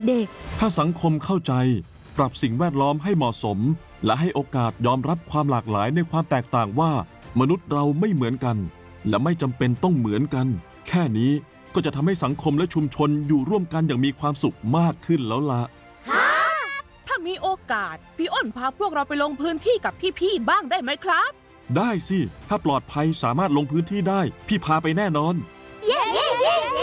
เด็กถ้าสังคมเข้าใจปรับสิ่งแวดล้อมให้เหมาะสมและให้โอกาสยอมรับความหลากหลายในความแตกต่างว่ามนุษย์เราไม่เหมือนกันและไม่จำเป็นต้องเหมือนกันแค่นี้ก็จะทำให้สังคมและชุมชนอยู่ร่วมกันอย่างมีความสุขมากขึ้นแล้วล่ะถ้ามีโอกาสพี่อ้นพาพวกเราไปลงพื้นที่กับพี่ๆบ้างได้ไหมครับได้สิถ้าปลอดภัยสามารถลงพื้นที่ได้พี่พาไปแน่นอนเย้เย้เย้